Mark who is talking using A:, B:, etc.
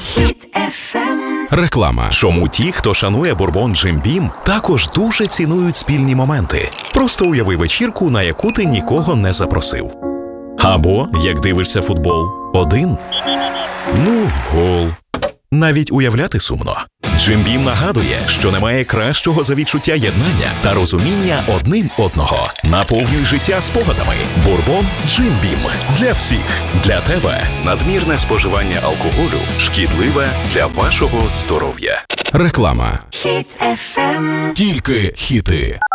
A: Хіт FM.
B: Реклама. Чому ті, хто шанує бурбон Jim Beam, також дуже цінують спільні моменти. Просто уяви вечірку, на яку ти нікого не запросив. Або, як дивишся футбол, один. Гол. Навіть уявляти сумно. Jim Beam нагадує, що немає кращого за відчуття єднання та розуміння одним одного. Наповнюй життя спогадами. Бурбон Jim Beam. Для всіх. Для тебе. Надмірне споживання алкоголю шкідливе для вашого здоров'я. Реклама.
A: Хіт FM.
B: Тільки хіти.